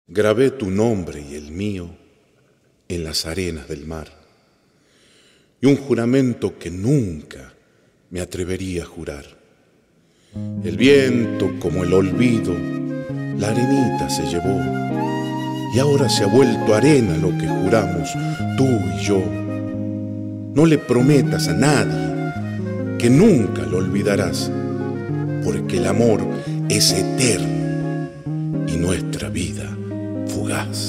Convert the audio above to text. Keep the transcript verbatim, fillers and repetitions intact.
Grabé tu nombre y el mío en las arenas del mar, y un juramento que nunca me atrevería a jurar. El viento, como el olvido, la arenita se llevó, y ahora se ha vuelto arena lo que juramos tú y yo. No le prometas a nadie que nunca lo olvidarás, porque el amor es eterno y nuestra vida fugaz.